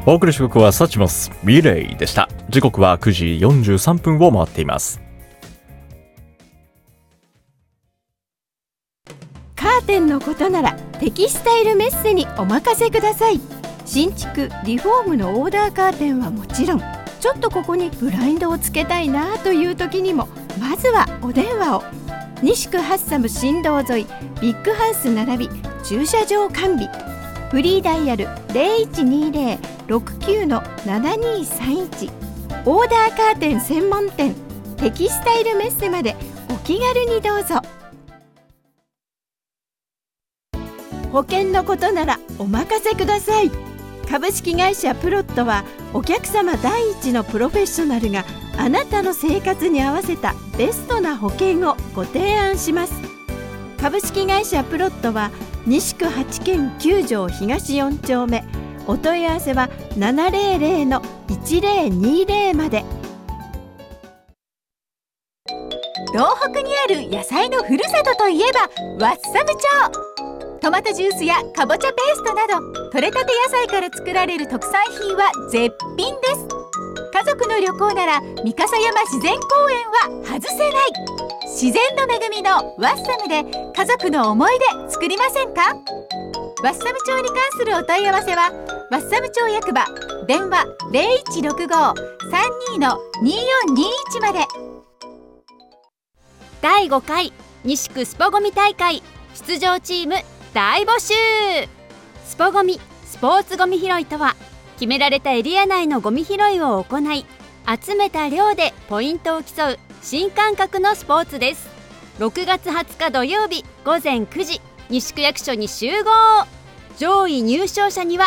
お送り時刻はサチモスミレイでした。時刻は9時43分を回っています。 カーテンのことならテキスタイルメッセにお任せください。新築リフォームのオーダーカーテンはもちろん、ちょっとここにブラインドをつけたいなという時にもまずはお電話を。西区ハッサム新道沿いビッグハウス並び駐車場完備。フリーダイヤル 0120-69-7231。 オーダーカーテン専門店テキスタイルメッセまでお気軽にどうぞ。保険のことならお任せください。株式会社プロットはお客様第一のプロフェッショナルがあなたの生活に合わせたベストな保険をご提案します。株式会社プロットは西区8軒9条東4丁目。お問い合わせは 700-1020 まで。 東北にある野菜のふるさとといえばワッサム町。トマトジュースやかぼちゃペーストなど採れたて野菜から作られる特産品は絶品です。家族の旅行なら三笠山自然公園は外せない。自然の恵みのワッサムで家族の思い出作りませんか。ワッサム町に関するお問い合わせはワッサム町役場電話 0165-32-2421 まで。 第5回西区スポゴミ大会出場チーム大募集。スポゴミスポーツゴミ拾いとは、決められたエリア内のゴミ拾いを行い、集めた量でポイントを競う新感覚のスポーツです。6月20日土曜日午前9時、西区役所に集合。上位入賞者には